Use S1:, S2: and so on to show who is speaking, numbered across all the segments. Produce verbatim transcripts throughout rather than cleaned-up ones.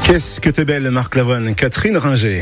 S1: Qu'est-ce que t'es belle, Marc Lavoine, Catherine Ringer.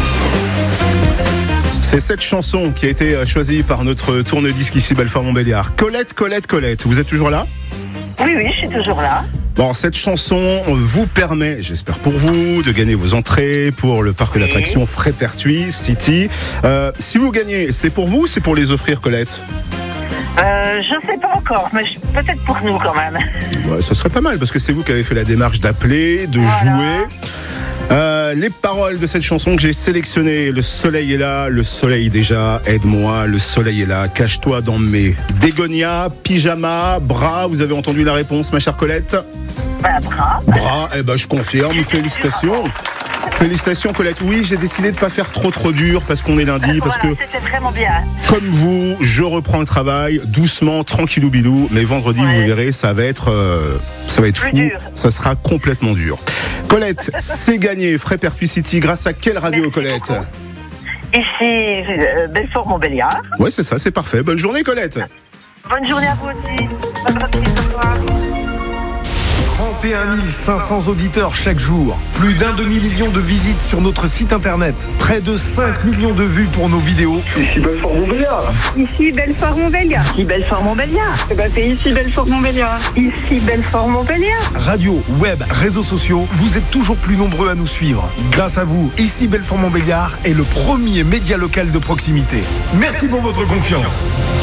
S1: C'est cette chanson qui a été choisie par notre tourne-disque ici, Belfort-Montbéliard. Colette, Colette, Colette, vous êtes toujours là ?
S2: Oui, oui, je suis toujours là.
S1: Bon, cette chanson vous permet, j'espère pour vous, de gagner vos entrées pour le parc
S2: oui.
S1: d'attractions Frépertuis City. Euh, si vous gagnez, c'est pour vous ou c'est pour les offrir, Colette ?
S2: Euh, je sais pas encore, mais je, peut-être pour nous quand même.
S1: Ouais, ça serait pas mal parce que c'est vous qui avez fait la démarche d'appeler, de
S2: voilà.
S1: jouer. Euh, les paroles de cette chanson que j'ai sélectionnées. Le soleil est là, le soleil déjà, aide-moi, le soleil est là, cache-toi dans mes bégonias, pyjama, bras. Vous avez entendu la réponse, ma chère Colette ?
S2: Bah, bras.
S1: Bras, eh ben je confirme, félicitations. Félicitations Colette, oui j'ai décidé de pas faire trop trop dur parce qu'on est lundi, parce
S2: voilà,
S1: que
S2: c'était vraiment bien.
S1: Comme vous, je reprends le travail doucement, tranquillou bidou, mais vendredi ouais. vous verrez ça va être, euh, ça va être
S2: Plus
S1: fou,
S2: dur.
S1: Ça sera complètement dur. Colette, c'est gagné, Frépertuis City, grâce à quelle radio
S2: Merci
S1: Colette
S2: beaucoup. Ici euh, Belfort-Montbéliard.
S1: Ouais c'est ça, c'est parfait, bonne journée Colette.
S2: Bonne journée à vous aussi, bonne reprise ce soir.
S3: trente et un mille cinq cents auditeurs chaque jour, plus d'un demi-million de visites sur notre site internet, près de cinq millions de vues pour nos vidéos.
S4: Ici Belfort-Montbéliard.
S5: Ici Belfort-Montbéliard.
S2: Ici Belfort-Montbéliard.
S5: Eh ben, c'est ici Belfort-Montbéliard.
S2: Ici Belfort-Montbéliard.
S3: Radio, web, réseaux sociaux, vous êtes toujours plus nombreux à nous suivre. Grâce à vous, ici Belfort-Montbéliard est le premier média local de proximité. Merci pour votre confiance.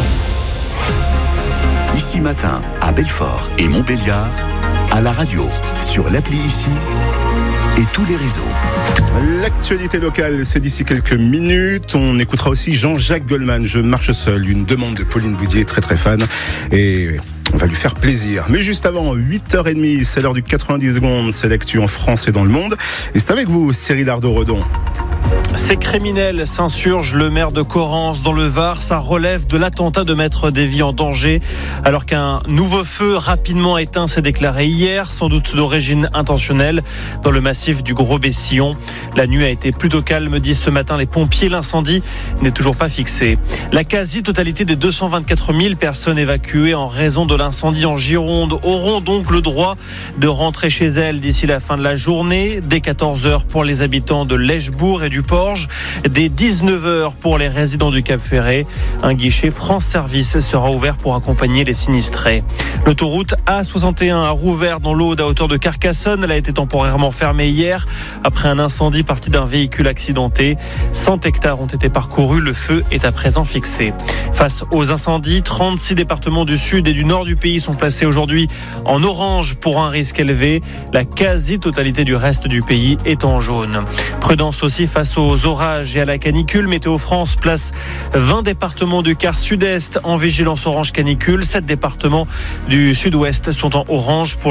S6: Ici Matin, à Belfort et Montbéliard, à la radio, sur l'appli Ici et tous les réseaux.
S1: L'actualité locale, c'est d'ici quelques minutes. On écoutera aussi Jean-Jacques Goldman, Je marche seul, une demande de Pauline Boudier, très très fan. Et on va lui faire plaisir. Mais juste avant, huit heures trente, c'est l'heure du quatre-vingt-dix secondes. C'est l'actu en France et dans le monde. Et c'est avec vous, Cyril Ardo-Redon.
S7: Ces criminels s'insurgent. Le maire de Correns dans le Var, ça relève de l'attentat de mettre des vies en danger. Alors qu'un nouveau feu rapidement éteint s'est déclaré hier, sans doute d'origine intentionnelle, dans le massif du Gros-Bessillon. La nuit a été plutôt calme, disent ce matin les pompiers. L'incendie n'est toujours pas fixé. La quasi-totalité des deux cent vingt-quatre mille personnes évacuées en raison de l'incendie en Gironde auront donc le droit de rentrer chez elles d'ici la fin de la journée. Dès quatorze heures pour les habitants de Lèchebourg et du Porge, dès dix-neuf heures pour les résidents du Cap-Ferré. Un guichet France Service sera ouvert pour accompagner les sinistrés. L'autoroute A soixante et un a rouvert dans l'Aude à hauteur de Carcassonne. Elle a été temporairement fermée hier après un incendie parti d'un véhicule accidenté. cent hectares ont été parcourus. Le feu est à présent fixé. Face aux incendies, trente-six départements du sud et du nord du pays sont placés aujourd'hui en orange pour un risque élevé. La quasi-totalité du reste du pays est en jaune. Prudence aussi face aux orages et à la canicule. Météo France place vingt départements du quart sud-est en vigilance orange canicule. sept départements du sud-ouest sont en orange pour